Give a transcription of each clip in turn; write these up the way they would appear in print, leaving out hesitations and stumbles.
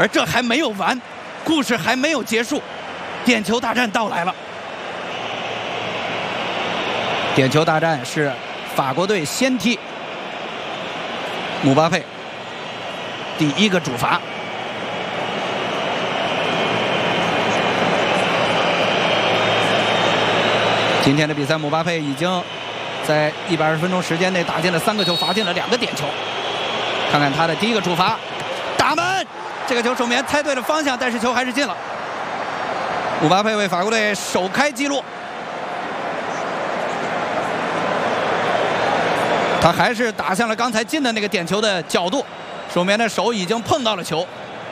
而这还没有完，故事还没有结束，点球大战到来了。点球大战是法国队先踢，姆巴佩第一个主罚。今天的比赛，姆巴佩已经在120分钟时间内打进了3个球，罚进了2个点球。看看他的第一个主罚，打门！这个球守门员猜对了方向，但是球还是进了。姆巴佩为法国队首开纪录，他还是打向了刚才进的那个点球的角度，守门员的手已经碰到了球。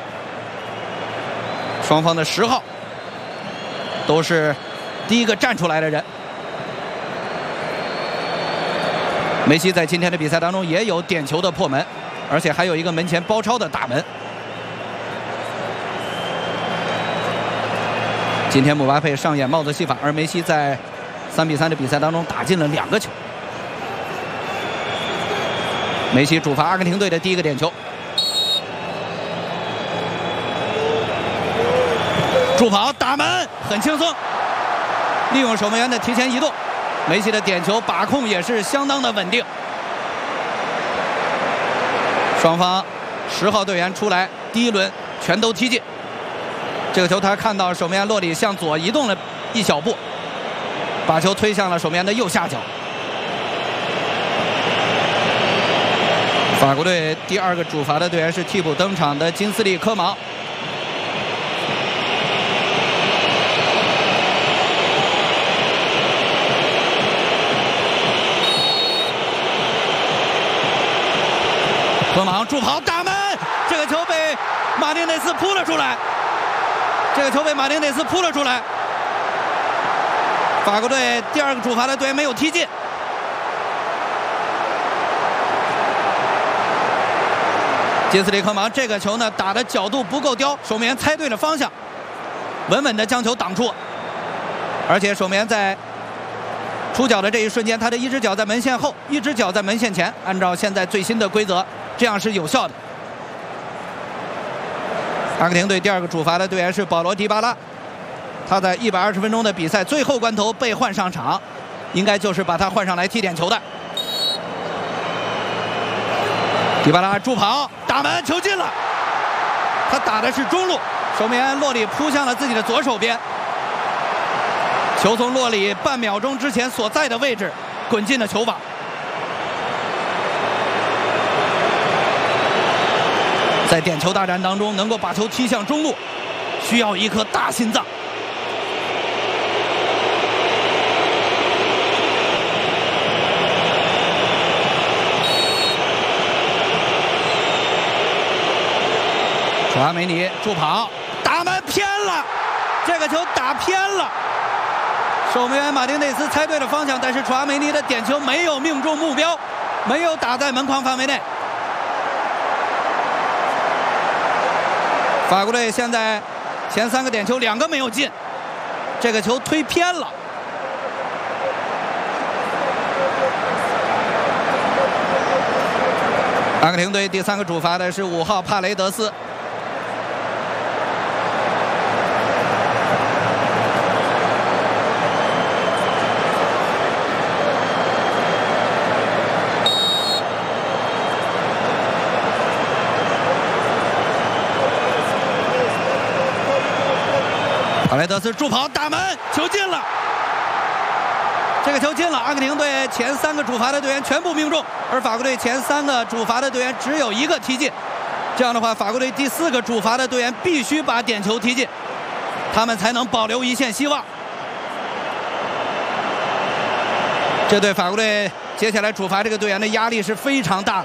双方的10号都是第一个站出来的人。梅西在今天的比赛当中也有点球的破门，而且还有一个门前包抄的大门。今天姆巴佩上演帽子戏法，而梅西在3比3的比赛当中打进了2个球。梅西主罚阿根廷队的第一个点球，助跑打门，很轻松，利用守门员的提前移动。梅西的点球把控也是相当的稳定。双方10号队员出来，第一轮全都踢进。这个球他看到守门员洛里向左移动了一小步，把球推向了守门员的右下角。法国队第2个主罚的队员是替补登场的金斯利科芒。科芒助跑打门，这个球被马丁内斯扑了出来。法国队第2个主罚的队员没有踢进。金斯利科芒这个球呢打的角度不够刁，守门员猜对了方向，稳稳的将球挡住。而且守门员在出脚的这一瞬间，他的一只脚在门线后，一只脚在门线前，按照现在最新的规则，这样是有效的。阿根廷队第2个主罚的队员是保罗·迪巴拉，他在120分钟的比赛最后关头被换上场，应该就是把他换上来踢点球的。迪巴拉助跑打门，球进了。他打的是中路，守门员洛里扑向了自己的左手边，球从洛里半秒钟之前所在的位置滚进了球网。在点球大战当中，能够把球踢向中路，需要一颗大心脏。楚阿梅尼助跑打门偏了，这个球打偏了。守门员马丁内斯猜对了方向，但是楚阿梅尼的点球没有命中目标，没有打在门框范围内。法国队现在前3个点球2个没有进，这个球推偏了。阿根廷队第3个主罚的是5号帕雷德斯。帕雷德斯助跑打门，球进了。这个球进了，阿根廷队前3个主罚的队员全部命中，而法国队前3个主罚的队员只有1个踢进。这样的话，法国队第4个主罚的队员必须把点球踢进，他们才能保留一线希望。这对法国队接下来主罚这个队员的压力是非常大的。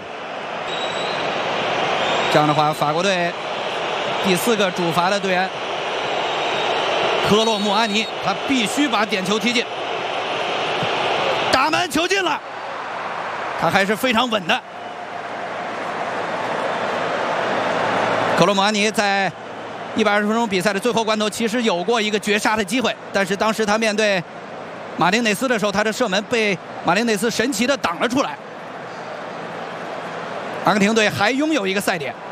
这样的话，法国队第4个主罚的队员科洛穆安尼，他必须把点球踢进。打门，球进了，他还是非常稳的。科洛穆安尼在120分钟比赛的最后关头，其实有过一个绝杀的机会，但是当时他面对马丁内斯的时候，他的射门被马丁内斯神奇的挡了出来。阿根廷队还拥有一个赛点。